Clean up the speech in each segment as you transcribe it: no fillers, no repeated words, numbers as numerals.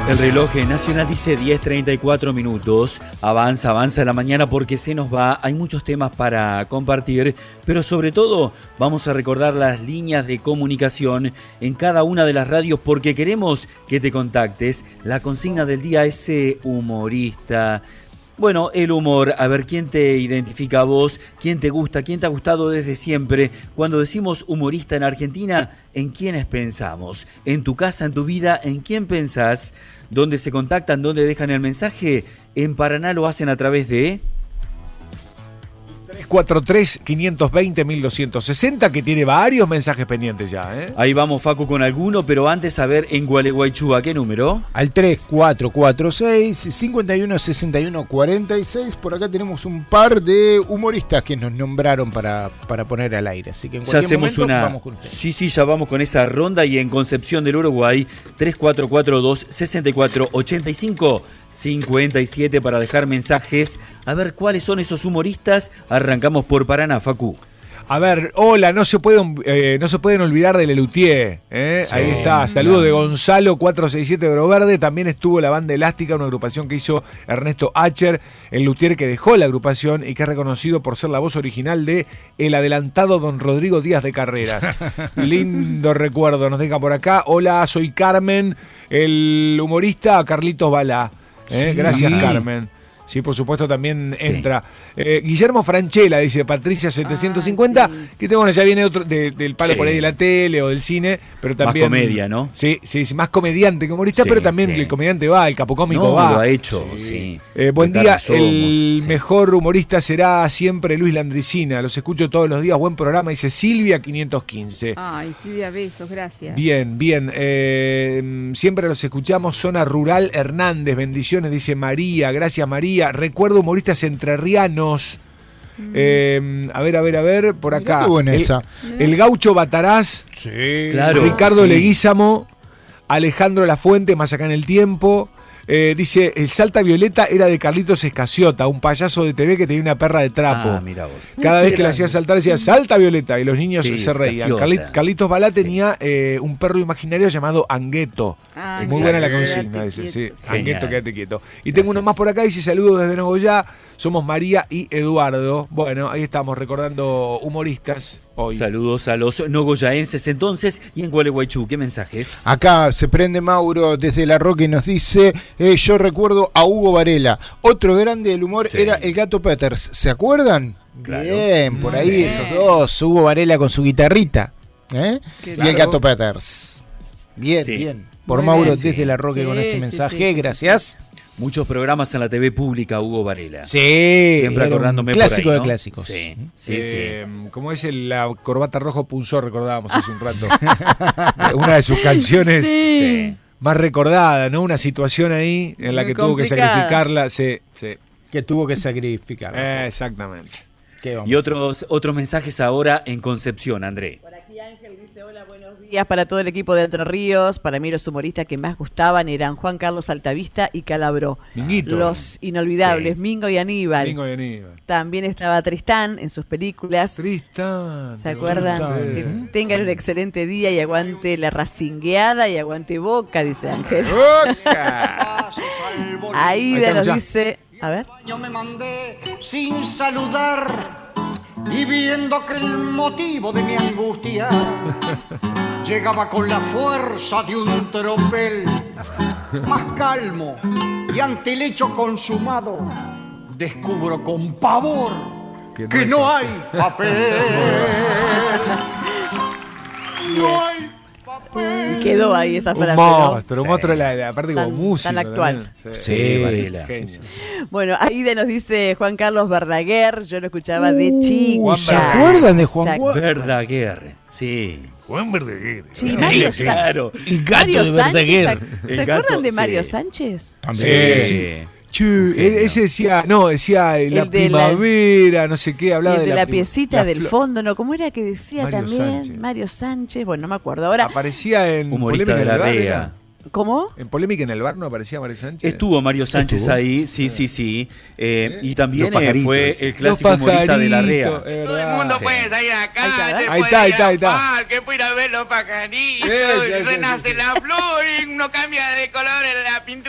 El reloj nacional dice 10:34 minutos. Avanza la mañana porque se nos va. Hay muchos temas para compartir, pero sobre todo vamos a recordar las líneas de comunicación en cada una de las radios porque queremos que te contactes. La consigna del día es humorista. Bueno, el humor, a ver, ¿quién te identifica a vos? ¿Quién te gusta? ¿Quién te ha gustado desde siempre? Cuando decimos humorista en Argentina, ¿en quiénes pensamos? ¿En tu casa, en tu vida? ¿En quién pensás? ¿Dónde se contactan? ¿Dónde dejan el mensaje? En Paraná lo hacen a través de 343-520-1260, que tiene varios mensajes pendientes ya, ¿eh? Ahí vamos, Facu, con alguno, pero antes a ver en Gualeguaychú, ¿a qué número? Al 3446-516146. Por acá tenemos un par de humoristas que nos nombraron para poner al aire. Así que en ya hacemos momento, una. vamos con ustedes. Sí, ya vamos con esa ronda. Y en Concepción del Uruguay, 3442-6485-57 para dejar mensajes. A ver cuáles son esos humoristas. Arrancamos por Paraná, Facu. A ver, hola, no se pueden olvidar de Lelutier, ¿eh? Sí, ahí está, saludo de Gonzalo 467 de Oro Verde. También estuvo la Banda Elástica, una agrupación que hizo Ernesto Acher, el luthier que dejó la agrupación y que es reconocido por ser la voz original de el adelantado don Rodrigo Díaz de Carreras. Lindo recuerdo, nos deja por acá. Hola, soy Carmen, el humorista Carlitos Balá. Sí. Gracias, Carmen. Sí, por supuesto, también entra. Guillermo Franchella, dice Patricia 750, que bueno, ya viene otro del palo por ahí de la tele o del cine, pero también. Más comedia, ¿no? Sí, más comediante que humorista, pero también el comediante va, el capocómico va. Lo ha hecho, sí. Buen día, el mejor humorista será siempre Luis Landricina. Los escucho todos los días, buen programa, dice Silvia 515. Ay, Silvia, besos, gracias. Bien. Siempre los escuchamos, Zona Rural Hernández, bendiciones, dice María, gracias María. Recuerdo humoristas entrerrianos. A ver, por acá. Qué buena esa. El Gaucho Bataraz. Sí, claro. Ricardo Leguízamo. Alejandro Lafuente, más acá en el tiempo. Dice, el Salta Violeta era de Carlitos Escaciota, un payaso de TV que tenía una perra de trapo. Ah, mira vos. Cada vez que le hacía saltar decía, Salta Violeta, y los niños se reían. Carlitos Balá tenía un perro imaginario llamado Angueto. Muy buena la consigna, dice, sí. Angueto, quédate quieto. Y tengo uno más por acá, dice, saludos desde Nogoyá, somos María y Eduardo. Bueno, ahí estamos recordando humoristas hoy. Saludos a los nogoyaenses entonces. Y en Gualeguaychú, ¿qué mensajes? Acá se prende Mauro desde La Roca y nos dice, yo recuerdo a Hugo Varela. Otro grande del humor era el Gato Peters. ¿Se acuerdan? Claro. Bien, por ahí esos dos. Hugo Varela con su guitarrita. Y el Gato Peters. Bien. Por Mauro desde La Roca con ese mensaje. Gracias. Muchos programas en la TV pública, Hugo Varela. Sí, siempre acordándome clásico por ahí, ¿no? de clásicos. Sí. Como es la corbata rojo Punzó, recordábamos hace un rato. Una de sus canciones más recordada, ¿no? Una situación ahí en la que tuvo que sacrificarla. Sí. Que tuvo que sacrificar. Exactamente. Y otros mensajes ahora en Concepción, André. Por aquí Ángel dice, hola, buenos días para todo el equipo de Entre Ríos. Para mí los humoristas que más gustaban eran Juan Carlos Altavista y Calabró. Minguito. Los inolvidables, Mingo y Aníbal. También estaba Tristán en sus películas. Tristán. ¿Se acuerdan? Que tengan un excelente día y aguante la racingueada y aguante Boca, dice Ángel. ¡Boca! Aida nos dice... A ver. Yo me mandé sin saludar y viendo que el motivo de mi angustia llegaba con la fuerza de un tropel, más calmo y ante el hecho consumado descubro con pavor que no hay papel. No hay papel. Y quedó ahí esa frase. Un monstruo, la parte como música. Tan actual. Sí, Varela. Bueno, Aida nos dice Juan Carlos Verdaguer, yo lo escuchaba de chica. ¿Se acuerdan de Juan Verdaguer? Sí. Juan Verdaguer. Sí, Mario claro. El gato de Verdaguer. ¿Se acuerdan de Mario Sánchez? Sí. Ese decía la primavera, no sé qué, hablaba de la piecita del fondo, ¿no? ¿Cómo era que decía Mario también? Sánchez. Mario Sánchez, bueno, no me acuerdo. Ahora aparecía en humorista de la REA. ¿Cómo? En Polémica en el Bar no aparecía Mario Sánchez. Estuvo Mario Sánchez ahí, sí. Y también fue el clásico humorista de la REA. Todo el mundo puede salir acá, ahí está. Que puede ir a ver los pajaritos, renace la flor y uno cambia de color en la pintura.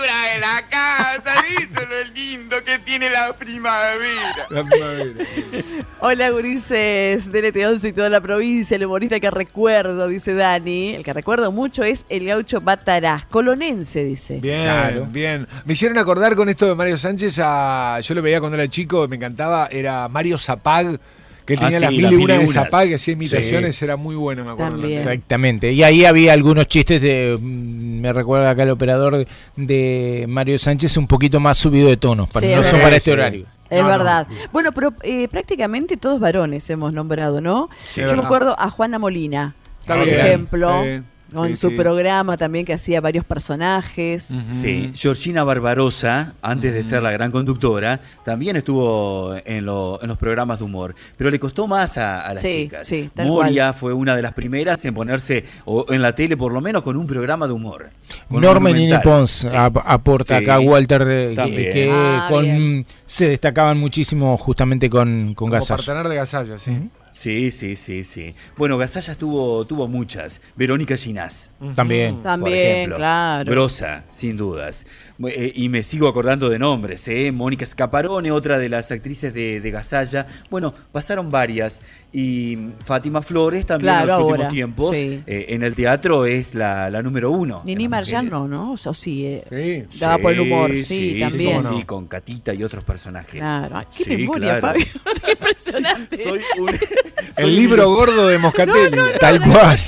a casa. Eso es lo lindo que tiene la primavera. La primavera. Hola, gurises, DLT11 y toda la provincia. El humorista que recuerdo, dice Dani. El que recuerdo mucho es el gaucho Batarás, colonense, dice. Bien, Claro. bien. Me hicieron acordar con esto de Mario Sánchez yo lo veía cuando era chico, me encantaba, era Mario Zapag, que él tenía sí, las las 1001 de unas. Zapag, que hacía imitaciones, Sí. era muy bueno, me acuerdo. También. Exactamente. Y ahí había algunos chistes me recuerda acá el operador de Mario Sánchez, un poquito más subido de tono, Sí, no es son verdad. para este horario. Es No, verdad. Bueno, pero prácticamente todos varones hemos nombrado, ¿no? Sí, Yo verdad. me acuerdo a Juana Molina, Está por bien. ejemplo, Sí, con sí, su sí. programa también que hacía varios personajes. Sí, Georgina Barbarosa, antes de ser la gran conductora, también estuvo en los programas de humor, pero le costó más a las Sí, chicas. sí, tal Moria fue una de las primeras en ponerse, o en la tele por lo menos, con un programa de humor. Con Norman Monumental. Nini Pons Sí. aporta Sí. acá Walter, También. Bien. se destacaban muchísimo justamente con Como Gasalla. partener de Gasalla, sí. Sí. Bueno, Gasalla tuvo muchas. Verónica Ginás. También. Por También, ejemplo, claro. grosa, sin dudas. Y me sigo acordando de nombres, Mónica Scaparone, otra de las actrices de Gasalla. Bueno, pasaron varias. Y Fátima Flores también Claro, en los últimos ahora, tiempos. sí. En el teatro es la número uno. Nini en las Marjan mujeres. no, o sí, Sí. daba por el humor, sí, también. Sí, con Catita y otros personajes. Claro. Ay, qué Sí, memoria, claro. Fabio. Qué impresionante. Soy un... El libro gordo de Moscatelli. Tal cual.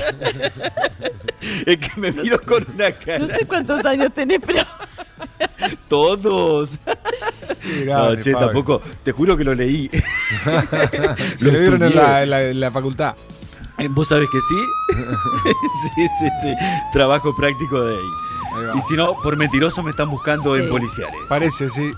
Es que me miro con una cara. No sé cuántos años tenés, pero Todos. Qué No, grande, che, Fabio. tampoco. Te juro que lo leí. Se lo dieron en estudié. la facultad. ¿Vos sabés que sí? Sí. Trabajo práctico de ahí. Ahí va. Y si no, por mentiroso me están buscando en Sí. policiales. Parece, sí.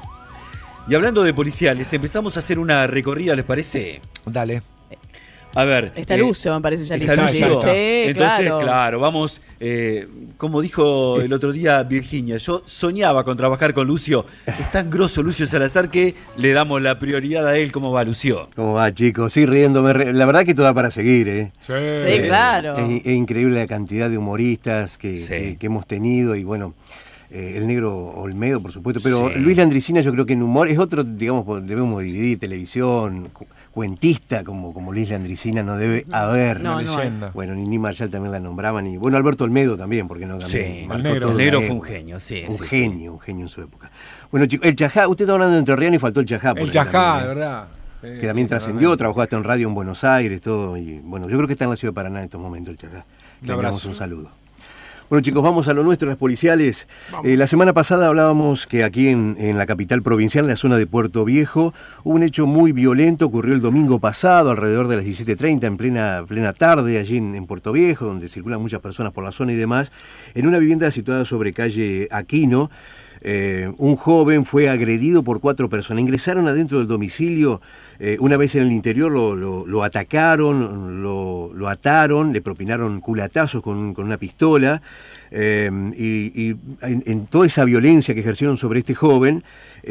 Y hablando de policiales, empezamos a hacer una recorrida, ¿les parece? Dale. A ver. está Lucio, me parece ya Está listo. Lucio. Sí, Entonces, claro, vamos. Como dijo el otro día Virginia, yo soñaba con trabajar con Lucio. Es tan grosso Lucio Salazar que le damos la prioridad a él. ¿Cómo va, Lucio? ¿Cómo va, chicos? Sí, riéndome. La verdad que todo da para seguir, ¿eh? Sí, claro. Es increíble la cantidad de humoristas que Sí. hemos tenido y bueno, el negro Olmedo, por supuesto, pero Sí. Luis Landricina yo creo que en humor es otro, digamos, debemos dividir televisión, cuentista como Luis Landricina no debe haber. No, Una no hay. leyenda. Bueno, Nini Marshall también la nombraban y bueno, Alberto Olmedo también, porque no también Sí, marcó el negro. toda El la negro fue época. un genio, sí. Un sí, genio en su época. Bueno, chicos, el Chajá, usted está hablando de Entrerriano y faltó el Chajá. por El ahí Chajá, también, de ¿eh? verdad. Sí, Que también sí, trascendió, totalmente. trabajó hasta en radio en Buenos Aires, todo, y bueno, yo creo que está en la ciudad de Paraná en estos momentos el Chajá. Le enviamos abrazo. un saludo. Bueno, chicos, vamos a lo nuestro, las policiales. La semana pasada hablábamos que aquí en la capital provincial, en la zona de Puerto Viejo, hubo un hecho muy violento, ocurrió el domingo pasado, alrededor de las 17:30, en plena tarde, allí en Puerto Viejo, donde circulan muchas personas por la zona y demás, en una vivienda situada sobre calle Aquino. Un joven fue agredido por 4 personas. Ingresaron adentro del domicilio, una vez en el interior lo atacaron, lo ataron, le propinaron culatazos con una pistola. Y en toda esa violencia que ejercieron sobre este joven,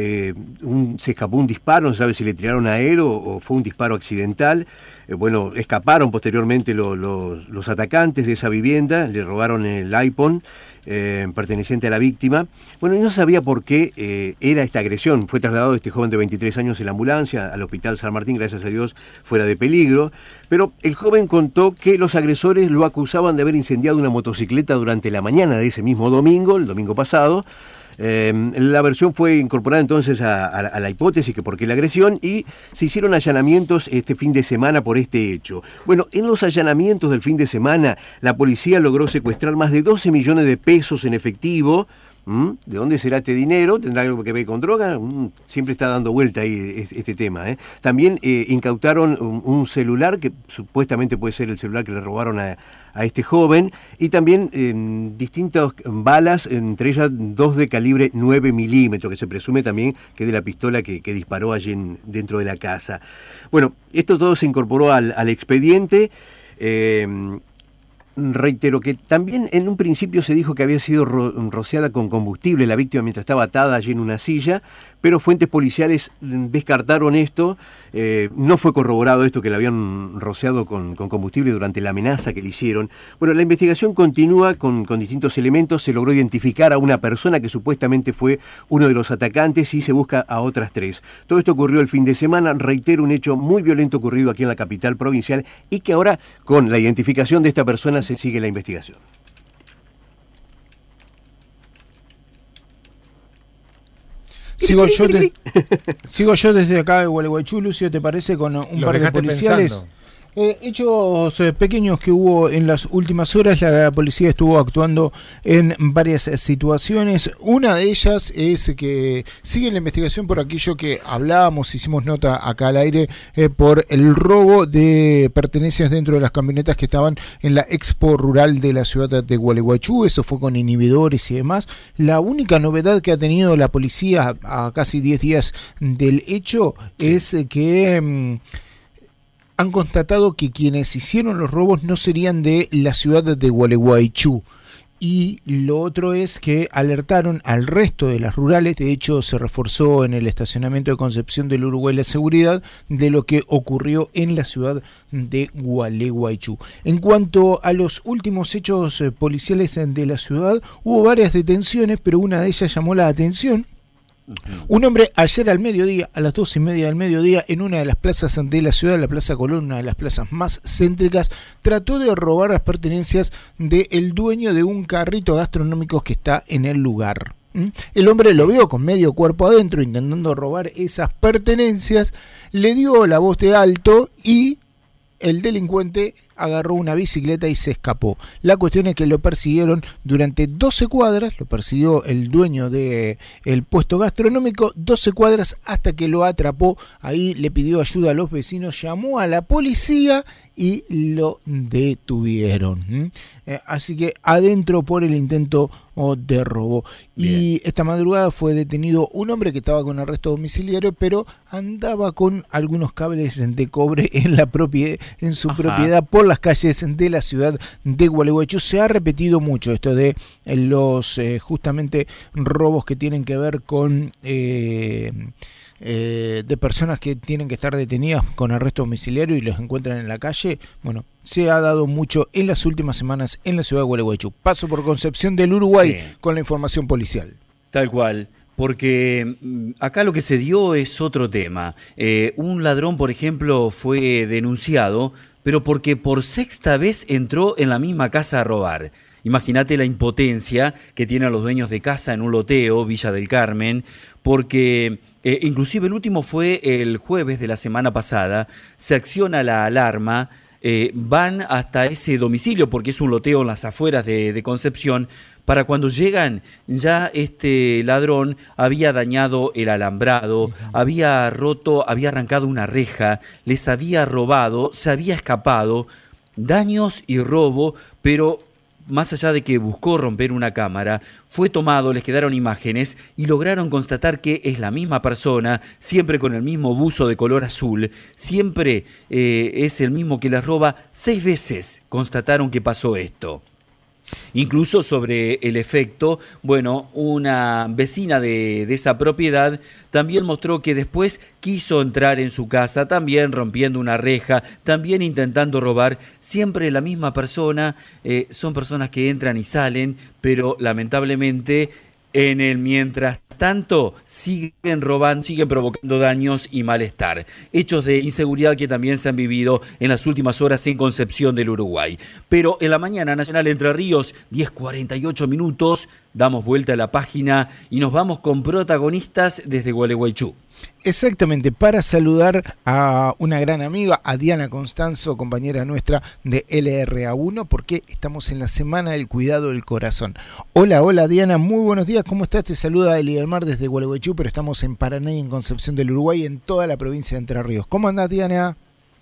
se escapó un disparo, no se sabe si le tiraron a él o fue un disparo accidental. Bueno, escaparon posteriormente los atacantes de esa vivienda, le robaron el iPhone perteneciente a la víctima. Bueno, y no sabía por qué era esta agresión. Fue trasladado este joven de 23 años en la ambulancia al hospital San Martín, gracias a Dios fuera de peligro. Pero el joven contó que los agresores lo acusaban de haber incendiado una motocicleta durante la mañana de ese mismo domingo, el domingo pasado. La versión fue incorporada entonces a la hipótesis que por qué la agresión, y se hicieron allanamientos este fin de semana por este hecho. Bueno, en los allanamientos del fin de semana, la policía logró secuestrar más de 12 millones de pesos en efectivo. ¿De dónde será este dinero? ¿Tendrá algo que ver con droga? Siempre está dando vuelta ahí este tema. También incautaron un celular que supuestamente puede ser el celular que le robaron a este joven, y también distintas balas, entre ellas 2 de calibre 9 milímetros, que se presume también que es de la pistola que disparó allí dentro de la casa. Bueno, esto todo se incorporó al expediente. Reitero que también en un principio se dijo que había sido rociada con combustible la víctima mientras estaba atada allí en una silla, pero fuentes policiales descartaron esto. No fue corroborado esto que la habían rociado con combustible durante la amenaza que le hicieron. Bueno, la investigación continúa con distintos elementos. Se logró identificar a una persona que supuestamente fue uno de los atacantes y se busca a otras 3. Todo esto ocurrió el fin de semana. Reitero, un hecho muy violento ocurrido aquí en la capital provincial y que ahora, con la identificación de esta persona, se sigue la investigación. Sigo yo desde acá de Gualeguaychú, Lucio, ¿te parece? Con un par de policiales. Pensando. Hechos pequeños que hubo en las últimas horas. La policía estuvo actuando en varias situaciones. Una de ellas es que sigue la investigación por aquello que hablábamos, hicimos nota acá al aire, por el robo de pertenencias dentro de las camionetas que estaban en la expo rural de la ciudad de Gualeguaychú. Eso fue con inhibidores y demás. La única novedad que ha tenido la policía a casi 10 días del hecho es que han constatado que quienes hicieron los robos no serían de la ciudad de Gualeguaychú. Y lo otro es que alertaron al resto de las rurales. De hecho, se reforzó en el estacionamiento de Concepción del Uruguay la seguridad de lo que ocurrió en la ciudad de Gualeguaychú. En cuanto a los últimos hechos policiales de la ciudad, hubo varias detenciones, pero una de ellas llamó la atención. Un hombre ayer al mediodía, a las 12:30 del mediodía, en una de las plazas de la ciudad, la Plaza Colón, una de las plazas más céntricas, trató de robar las pertenencias del dueño de un carrito gastronómico que está en el lugar. El hombre lo vio con medio cuerpo adentro intentando robar esas pertenencias, le dio la voz de alto y el delincuente agarró una bicicleta y se escapó. La cuestión es que lo persiguieron durante 12 cuadras, lo persiguió el dueño del puesto gastronómico, 12 cuadras hasta que lo atrapó. Ahí le pidió ayuda a los vecinos, llamó a la policía y lo detuvieron. Así que adentro por el intento de robo. Bien. Y esta madrugada fue detenido un hombre que estaba con arresto domiciliario, pero andaba con algunos cables de cobre en su propiedad por las calles de la ciudad de Gualeguaychú. Se ha repetido mucho esto de los justamente robos que tienen que ver con de personas que tienen que estar detenidas con arresto domiciliario y los encuentran en la calle. Bueno, se ha dado mucho en las últimas semanas en la ciudad de Gualeguaychú. Paso por Concepción del Uruguay con la información policial. Tal cual. Porque acá lo que se dio es otro tema. Un ladrón, por ejemplo, fue denunciado, pero porque por sexta vez entró en la misma casa a robar. Imagínate la impotencia que tienen los dueños de casa en un loteo, Villa del Carmen, porque inclusive el último fue el jueves de la semana pasada. Se acciona la alarma, van hasta ese domicilio porque es un loteo en las afueras de Concepción. Para cuando llegan, ya este ladrón había dañado el alambrado, había arrancado una reja, les había robado, se había escapado, daños y robo, pero más allá de que buscó romper una cámara, fue tomado, les quedaron imágenes y lograron constatar que es la misma persona, siempre con el mismo buzo de color azul, siempre es el mismo que les roba 6 veces, constataron que pasó esto. Incluso sobre el efecto, bueno, una vecina de esa propiedad también mostró que después quiso entrar en su casa, también rompiendo una reja, también intentando robar, siempre la misma persona. Son personas que entran y salen, pero lamentablemente en el mientras tanto siguen robando, siguen provocando daños y malestar. Hechos de inseguridad que también se han vivido en las últimas horas en Concepción del Uruguay. Pero en la mañana nacional Entre Ríos, 10:48 minutos, damos vuelta a la página y nos vamos con protagonistas desde Gualeguaychú. Exactamente, para saludar a una gran amiga, a Diana Constanzo, compañera nuestra de LRA1, porque estamos en la Semana del Cuidado del Corazón. Hola Diana, muy buenos días, ¿cómo estás? Te saluda Eli del Mar desde Gualeguaychú, pero estamos en Paraná y en Concepción del Uruguay, en toda la provincia de Entre Ríos. ¿Cómo andás, Diana?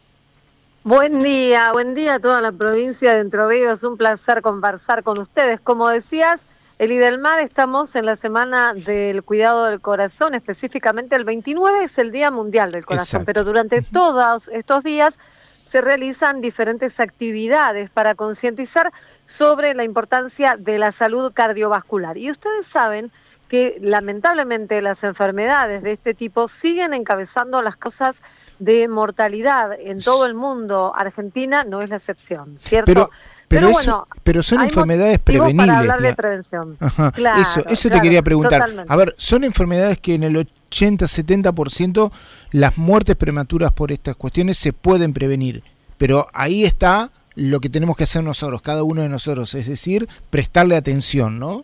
Buen día a toda la provincia de Entre Ríos, un placer conversar con ustedes. Como decías, Eli del Mar, estamos en la Semana del Cuidado del Corazón, específicamente el 29 es el Día Mundial del Corazón, pero durante todos estos días se realizan diferentes actividades para concientizar sobre la importancia de la salud cardiovascular. Y ustedes saben que lamentablemente las enfermedades de este tipo siguen encabezando las causas de mortalidad en todo el mundo. Argentina no es la excepción, ¿cierto? Pero son enfermedades prevenibles. Para hablar de prevención. Ajá, claro, eso te quería preguntar. Totalmente. A ver, son enfermedades que en el 80-70% las muertes prematuras por estas cuestiones se pueden prevenir. Pero ahí está lo que tenemos que hacer nosotros, cada uno de nosotros, es decir, prestarle atención, ¿no?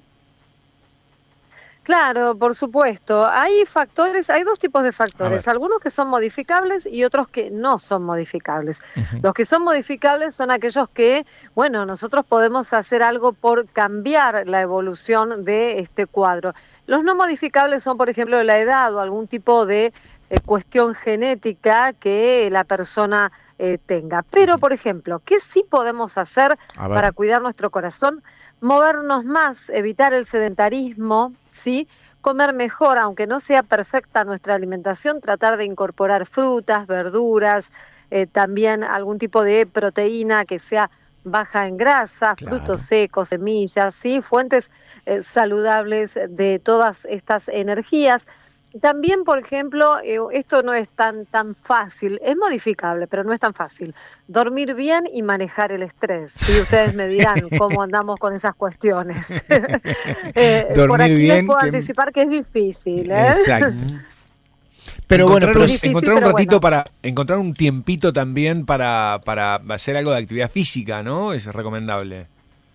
Claro, por supuesto. Hay factores, hay dos tipos de factores, algunos que son modificables y otros que no son modificables. Los que son modificables son aquellos que, bueno, nosotros podemos hacer algo por cambiar la evolución de este cuadro. Los no modificables son, por ejemplo, la edad o algún tipo de cuestión genética que la persona tenga. Pero, por ejemplo, ¿qué sí podemos hacer para cuidar nuestro corazón? Movernos más, evitar el sedentarismo, ¿sí? Comer mejor, aunque no sea perfecta nuestra alimentación, tratar de incorporar frutas, verduras, también algún tipo de proteína que sea baja en grasa, frutos secos, semillas, ¿sí? Fuentes saludables de todas estas energías. También, por ejemplo, esto no es tan fácil, es modificable, pero no es tan fácil. Dormir bien y manejar el estrés. Sí, ustedes me dirán cómo andamos con esas cuestiones. Dormir por aquí bien, les puedo anticipar que es difícil. Exacto. Pero bueno, encontrar un ratito para encontrar un tiempito también para hacer algo de actividad física, ¿no? Es recomendable.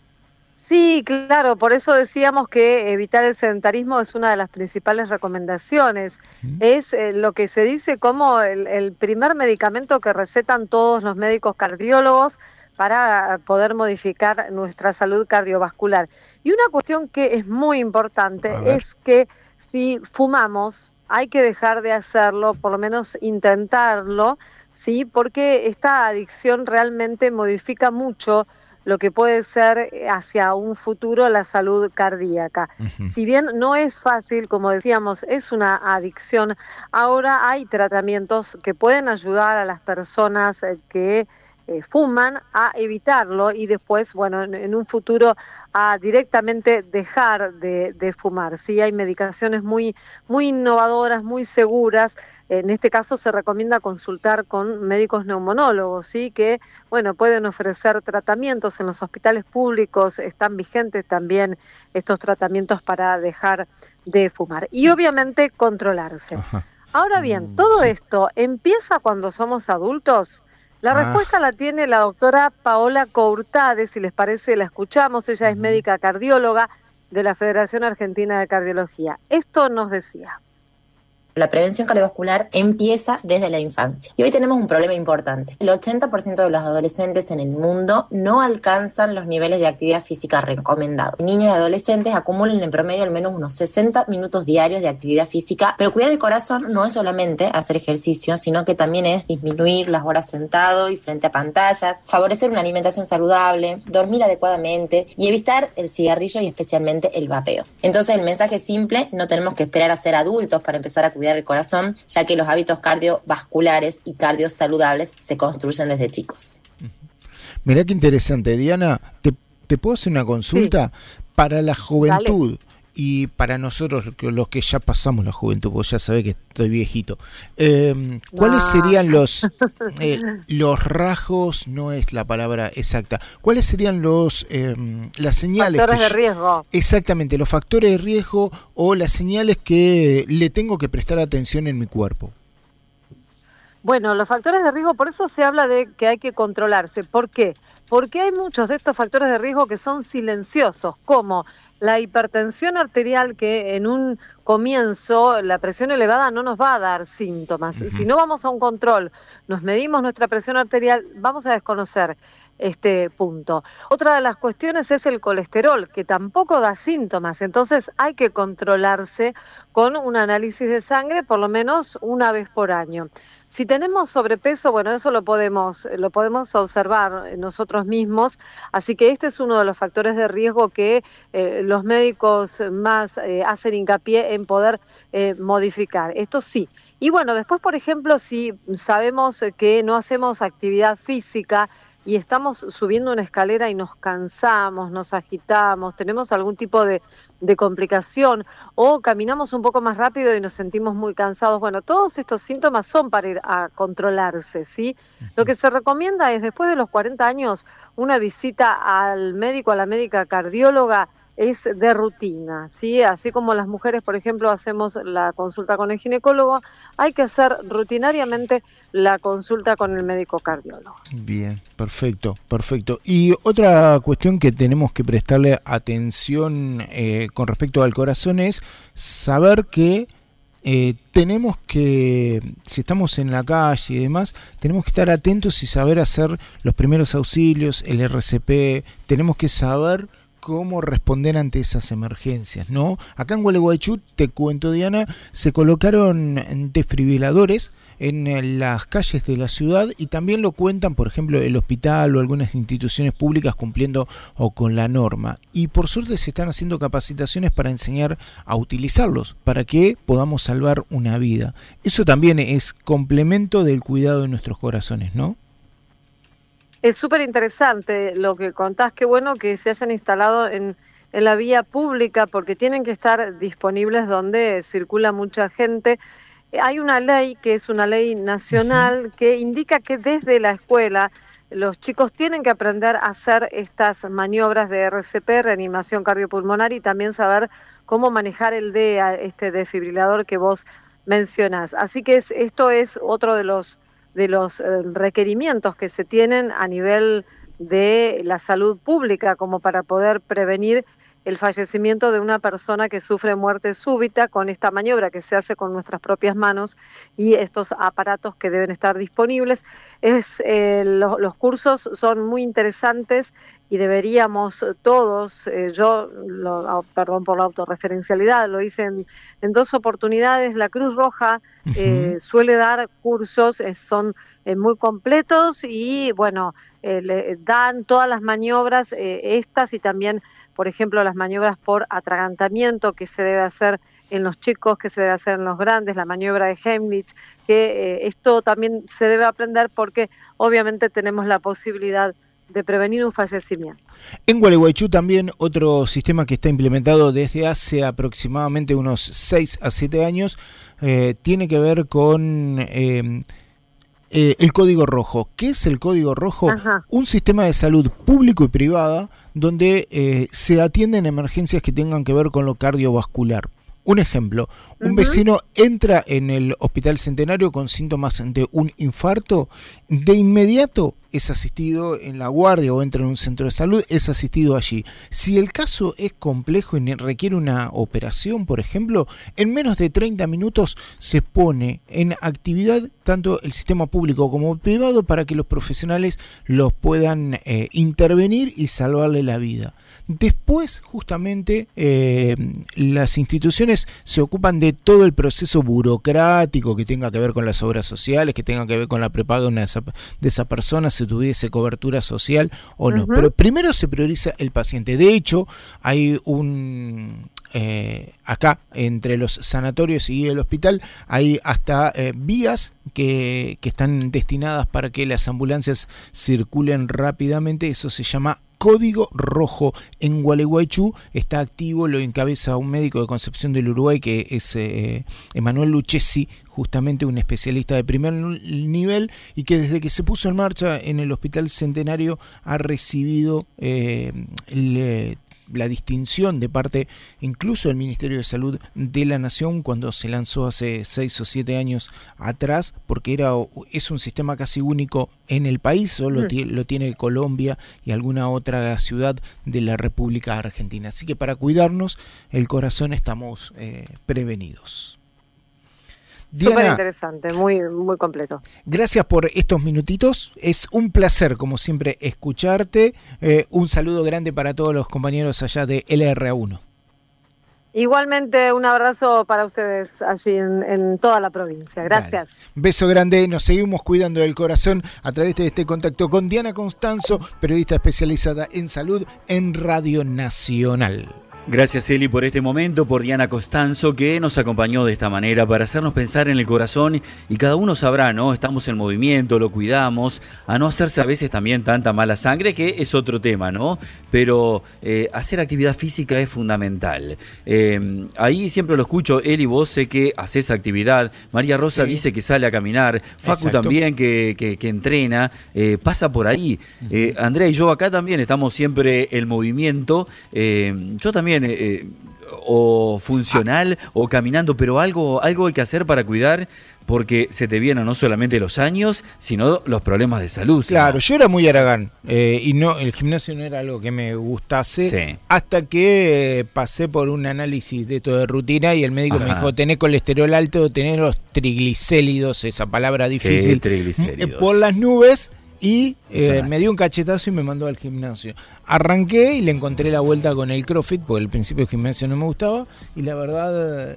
Sí, claro, por eso decíamos que evitar el sedentarismo es una de las principales recomendaciones. Es lo que se dice como el primer medicamento que recetan todos los médicos cardiólogos para poder modificar nuestra salud cardiovascular. Y una cuestión que es muy importante es que si fumamos, hay que dejar de hacerlo, por lo menos intentarlo, ¿sí? Porque esta adicción realmente modifica mucho lo que puede ser hacia un futuro la salud cardíaca. Si bien no es fácil, como decíamos, es una adicción, ahora hay tratamientos que pueden ayudar a las personas que fuman a evitarlo y después, bueno, en un futuro a directamente dejar de fumar. Sí, hay medicaciones muy innovadoras, muy seguras. En este caso se recomienda consultar con médicos neumonólogos, ¿sí? Que, bueno, pueden ofrecer tratamientos en los hospitales públicos, están vigentes también estos tratamientos para dejar de fumar. Y obviamente controlarse. Ahora bien, todo esto empieza cuando somos adultos. La respuesta la tiene la doctora Paola Courtade, si les parece la escuchamos, ella es médica cardióloga de la Federación Argentina de Cardiología. Esto nos decía. La prevención cardiovascular empieza desde la infancia. Y hoy tenemos un problema importante. El 80% de los adolescentes en el mundo no alcanzan los niveles de actividad física recomendados. Niños y adolescentes acumulan en promedio al menos unos 60 minutos diarios de actividad física, pero cuidar el corazón no es solamente hacer ejercicio, sino que también es disminuir las horas sentado y frente a pantallas, favorecer una alimentación saludable, dormir adecuadamente y evitar el cigarrillo y especialmente el vapeo. Entonces el mensaje es simple, no tenemos que esperar a ser adultos para empezar a cuidar el corazón, ya que los hábitos cardiovasculares y cardiosaludables se construyen desde chicos. Mirá qué interesante, Diana. ¿Te puedo hacer una consulta? Para la juventud y para nosotros, los que ya pasamos la juventud, porque ya sabés que estoy viejito, ¿cuáles serían los rasgos, no es la palabra exacta, cuáles serían las señales? Factores de riesgo. Exactamente, los factores de riesgo o las señales que le tengo que prestar atención en mi cuerpo. Bueno, los factores de riesgo, por eso se habla de que hay que controlarse. ¿Por qué? Porque hay muchos de estos factores de riesgo que son silenciosos, como la hipertensión arterial, que en un comienzo la presión elevada no nos va a dar síntomas. Y si no vamos a un control, nos medimos nuestra presión arterial, vamos a desconocer este punto. Otra de las cuestiones es el colesterol, que tampoco da síntomas, entonces hay que controlarse con un análisis de sangre por lo menos una vez por año. Si tenemos sobrepeso, bueno, eso lo podemos observar nosotros mismos, así que este es uno de los factores de riesgo que los médicos más hacen hincapié en poder modificar. Esto sí. Y bueno, después, por ejemplo, si sabemos que no hacemos actividad física y estamos subiendo una escalera y nos cansamos, nos agitamos, tenemos algún tipo de complicación o caminamos un poco más rápido y nos sentimos muy cansados, bueno, todos estos síntomas son para ir a controlarse, ¿sí? Lo que se recomienda es después de los 40 años una visita al médico, a la médica cardióloga, es de rutina, ¿sí? Así como las mujeres, por ejemplo, hacemos la consulta con el ginecólogo, hay que hacer rutinariamente la consulta con el médico cardiólogo. Bien, perfecto. Y otra cuestión que tenemos que prestarle atención con respecto al corazón es saber que tenemos que, si estamos en la calle y demás, tenemos que estar atentos y saber hacer los primeros auxilios, el RCP, tenemos que saber cómo responder ante esas emergencias, ¿no? Acá en Gualeguaychú, te cuento, Diana, se colocaron desfibriladores en las calles de la ciudad y también lo cuentan, por ejemplo, el hospital o algunas instituciones públicas cumpliendo o con la norma. Y por suerte se están haciendo capacitaciones para enseñar a utilizarlos, para que podamos salvar una vida. Eso también es complemento del cuidado de nuestros corazones, ¿no? Es súper interesante lo que contás, qué bueno que se hayan instalado en la vía pública porque tienen que estar disponibles donde circula mucha gente. Hay una ley que es una ley nacional que indica que desde la escuela los chicos tienen que aprender a hacer estas maniobras de RCP, reanimación cardiopulmonar, y también saber cómo manejar el DEA, este desfibrilador que vos mencionás. Así que esto es otro de los requerimientos que se tienen a nivel de la salud pública como para poder prevenir el fallecimiento de una persona que sufre muerte súbita con esta maniobra que se hace con nuestras propias manos y estos aparatos que deben estar disponibles. Los cursos son muy interesantes y deberíamos todos, perdón por la autorreferencialidad, lo hice en 2 oportunidades. La Cruz Roja suele dar cursos, son muy completos y bueno, le dan todas las maniobras, estas y también, por ejemplo, las maniobras por atragantamiento que se debe hacer en los chicos, que se debe hacer en los grandes, la maniobra de Heimlich, que esto también se debe aprender porque obviamente tenemos la posibilidad de prevenir un fallecimiento. En Gualeguaychú también otro sistema que está implementado desde hace aproximadamente unos 6 a 7 años tiene que ver con el Código Rojo. ¿Qué es el Código Rojo? Ajá. Un sistema de salud público y privada donde se atienden emergencias que tengan que ver con lo cardiovascular. Un ejemplo, un vecino entra en el Hospital Centenario con síntomas de un infarto, de inmediato es asistido en la guardia o entra en un centro de salud, es asistido allí. Si el caso es complejo y requiere una operación, por ejemplo, en menos de 30 minutos se pone en actividad tanto el sistema público como el privado para que los profesionales los puedan intervenir y salvarle la vida. Después, justamente, las instituciones se ocupan de todo el proceso burocrático que tenga que ver con las obras sociales, que tenga que ver con la prepaga de esa persona, si tuviese cobertura social o no. Pero primero se prioriza el paciente. De hecho, hay acá, entre los sanatorios y el hospital, hay hasta vías que están destinadas para que las ambulancias circulen rápidamente. Eso se llama Código Rojo. En Gualeguaychú está activo, lo encabeza un médico de Concepción del Uruguay que es Emanuel Lucchesi, justamente un especialista de primer nivel y que desde que se puso en marcha en el Hospital Centenario ha recibido la distinción de parte incluso del Ministerio de Salud de la Nación cuando se lanzó hace 6 o 7 años atrás, porque es un sistema casi único en el país, solo lo tiene Colombia y alguna otra ciudad de la República Argentina. Así que para cuidarnos el corazón estamos prevenidos. Súper interesante, muy, muy completo. Gracias por estos minutitos. Es un placer, como siempre, escucharte. Un saludo grande para todos los compañeros allá de LRA1. Igualmente, un abrazo para ustedes allí en toda la provincia. Gracias. Dale. Beso grande. Nos seguimos cuidando del corazón a través de este contacto con Diana Constanzo, periodista especializada en salud en Radio Nacional. Gracias, Eli, por este momento, por Diana Costanzo, que nos acompañó de esta manera para hacernos pensar en el corazón, y cada uno sabrá, ¿no? Estamos en movimiento, lo cuidamos, a no hacerse a veces también tanta mala sangre, que es otro tema, ¿no? Pero hacer actividad física es fundamental. Ahí siempre lo escucho, Eli, vos sé que haces actividad, María Rosa dice que sale a caminar, Facu Exacto. también que entrena, pasa por ahí. Andrea y yo acá también estamos siempre en movimiento, yo también o funcional o caminando, pero algo hay que hacer para cuidar, porque se te vienen no solamente los años, sino los problemas de salud. Claro, ¿no? yo era muy Aragán y no, el gimnasio no era algo que me gustase, Sí. hasta que pasé por un análisis de esto de rutina y el médico me Ajá. dijo: tenés colesterol alto, tenés los triglicéridos, esa palabra difícil, Sí, triglicéridos. por las nubes. Y Exacto. me dio un cachetazo y me mandó al gimnasio. Arranqué y le encontré la vuelta con el CrossFit, porque al principio el gimnasio no me gustaba. Y la verdad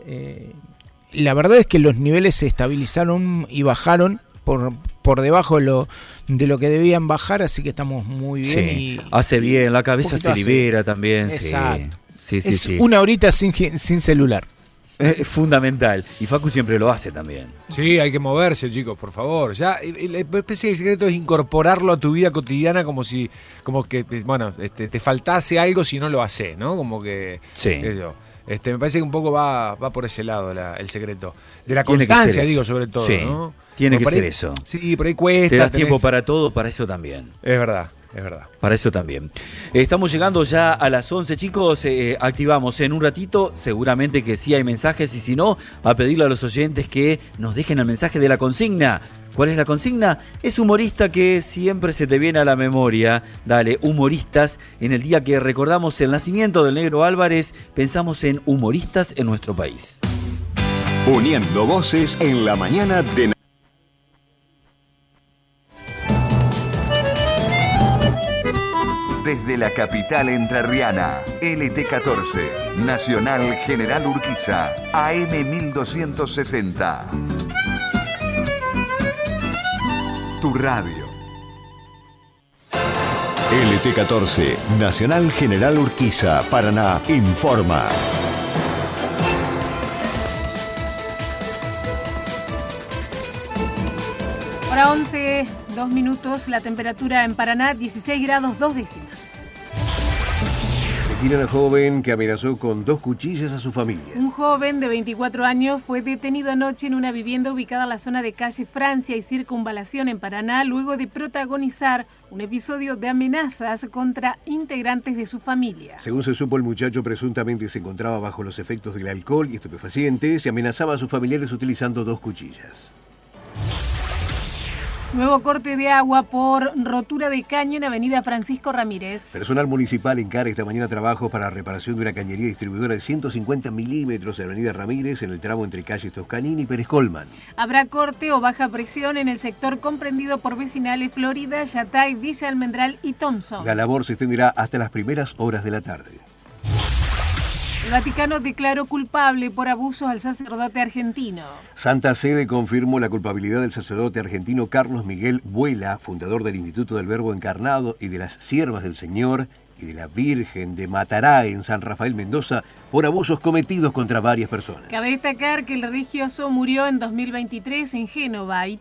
es que los niveles se estabilizaron y bajaron por debajo de lo que debían bajar, así que estamos muy bien. Sí. Y Hace bien, la cabeza se poquito libera también. Exacto. Sí, es una horita sin celular. Es fundamental. Y Facu siempre lo hace también. Sí, hay que moverse, chicos, por favor. Ya, la especie de secreto es incorporarlo a tu vida cotidiana como que, bueno, te faltase algo si no lo haces, ¿no? Como que, Sí. eso. Me parece que un poco va por ese lado el secreto. De la Tiene que constancia, ser eso. digo, sobre todo, Sí, ¿no? tiene Porque que por ahí- ser eso. Sí, por ahí cuesta. Te das tenés- tiempo para todo, para eso también. Es verdad, es verdad. Para eso también. Estamos llegando ya a las 11, chicos. Activamos en un ratito. Seguramente que sí hay mensajes, y si no, a pedirle a los oyentes que nos dejen el mensaje de la consigna. ¿Cuál es la consigna? Es humorista que siempre se te viene a la memoria. Dale, humoristas. En el día que recordamos el nacimiento del Negro Álvarez, pensamos en humoristas en nuestro país. Uniendo voces en la mañana de... Desde la capital entrerriana, LT14, Nacional General Urquiza, AM 1260. Tu radio. LT14, Nacional General Urquiza, Paraná, informa. Hora 11, 2 minutos, la temperatura en Paraná, 16 grados 2 décimas. Detienen a joven que amenazó con 2 cuchillas a su familia. Un joven de 24 años fue detenido anoche en una vivienda ubicada en la zona de calle Francia y Circunvalación en Paraná, luego de protagonizar un episodio de amenazas contra integrantes de su familia. Según se supo, el muchacho presuntamente se encontraba bajo los efectos del alcohol y estupefacientes y amenazaba a sus familiares utilizando 2 cuchillas. Nuevo corte de agua por rotura de caño en Avenida Francisco Ramírez. Personal municipal encara esta mañana trabajos para la reparación de una cañería distribuidora de 150 milímetros en Avenida Ramírez, en el tramo entre calles Toscanini y Pérez Colman. Habrá corte o baja presión en el sector comprendido por vecinales Florida, Yatay, Villa Almendral y Thompson. La labor se extenderá hasta las primeras horas de la tarde. El Vaticano declaró culpable por abusos al sacerdote argentino. Santa Sede confirmó la culpabilidad del sacerdote argentino Carlos Miguel Vuela, fundador del Instituto del Verbo Encarnado y de las Siervas del Señor y de la Virgen de Matará en San Rafael, Mendoza, por abusos cometidos contra varias personas. Cabe destacar que el religioso murió en 2023 en Génova,